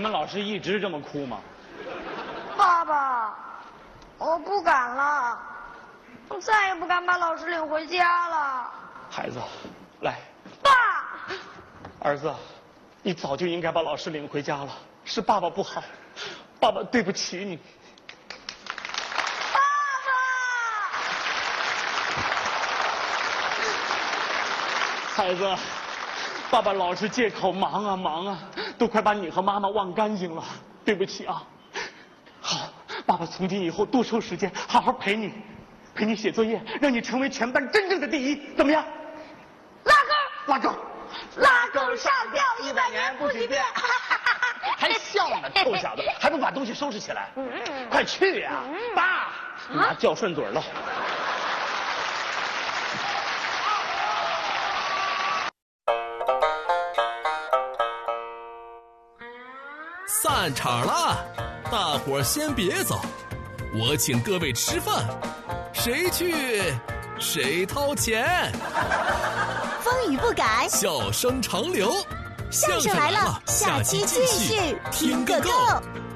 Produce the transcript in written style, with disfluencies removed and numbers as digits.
们老师一直这么哭吗？ 爸爸，我不敢了，我再也不敢把老师领回家了。 孩子，来。 爸。 儿子，你早就应该把老师领回家了，是爸爸不好，爸爸对不起你。 爸爸。孩子。爸爸老是借口忙啊忙啊，都快把你和妈妈忘干净了，对不起啊。好，爸爸从今以后多抽时间，好好陪你写作业，让你成为全班真正的第一，怎么样？拉钩， 拉钩上吊100年不许变。 还笑呢，臭小子，还不把东西收拾起来？快去呀！爸，拿叫顺嘴了。 散场了，大伙儿先别走，我请各位吃饭，谁去谁掏钱。 风雨不改， 笑声长流， 相声来了，下期继续听个够。